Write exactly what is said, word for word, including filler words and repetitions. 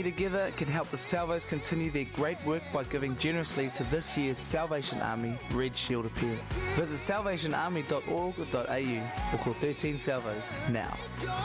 together can help the Salvos continue their great work by giving generously to this year's Salvation Army Red Shield Appeal. Visit salvation army dot org dot a u or call thirteen Salvos now.